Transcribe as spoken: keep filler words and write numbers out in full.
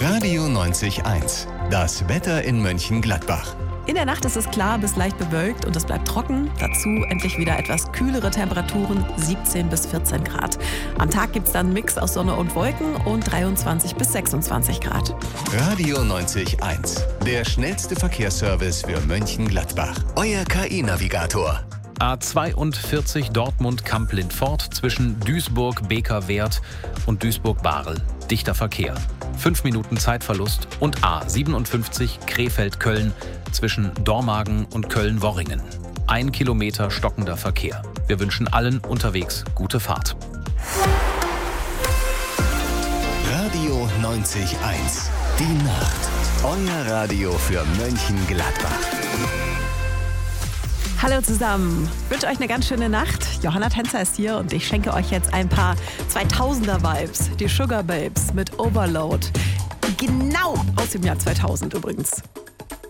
Radio neunzig Komma eins. Das Wetter in Mönchengladbach. In der Nacht ist es klar bis leicht bewölkt und es bleibt trocken. Dazu endlich wieder etwas kühlere Temperaturen, siebzehn bis vierzehn Grad. Am Tag gibt es dann einen Mix aus Sonne und Wolken und dreiundzwanzig bis sechsundzwanzig Grad. Radio neunzig Komma eins. Der schnellste Verkehrsservice für Mönchengladbach. Euer K I-Navigator. A zweiundvierzig Dortmund-Kamp-Lindfort zwischen Duisburg-Beker-Wert und Duisburg-Barel. Dichter Verkehr. Fünf Minuten Zeitverlust. Und A siebenundfünfzig Krefeld-Köln zwischen Dormagen und Köln-Worringen. Ein Kilometer stockender Verkehr. Wir wünschen allen unterwegs gute Fahrt. Radio neunzig Komma eins. Die Nacht. Euer Radio für Mönchengladbach. Hallo zusammen, ich wünsche euch eine ganz schöne Nacht. Johanna Tänzer ist hier und ich schenke euch jetzt ein paar zweitausender-Vibes. Die Sugar Babes mit Overload. Genau aus dem Jahr zweitausend übrigens.